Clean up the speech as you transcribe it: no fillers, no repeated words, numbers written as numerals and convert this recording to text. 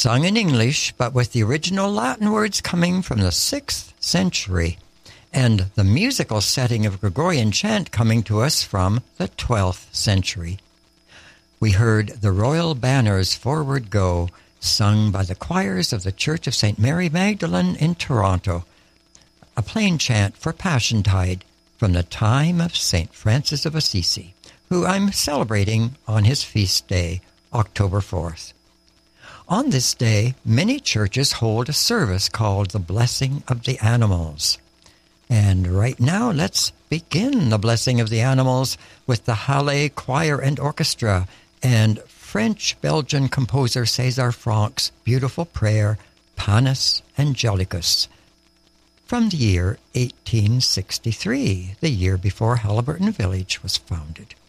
sung in English, but with the original Latin words coming from the 6th century, and the musical setting of Gregorian chant coming to us from the 12th century. We heard The Royal Banners Forward Go, sung by the choirs of the Church of St. Mary Magdalene in Toronto, a plain chant for Passiontide from the time of St. Francis of Assisi, who I'm celebrating on his feast day, October 4th. On this day, many churches hold a service called the Blessing of the Animals. And right now, let's begin the Blessing of the Animals with the Halle Choir and Orchestra and French-Belgian composer César Franck's beautiful prayer, Panis Angelicus, from the year 1863, the year before Haliburton Village was founded.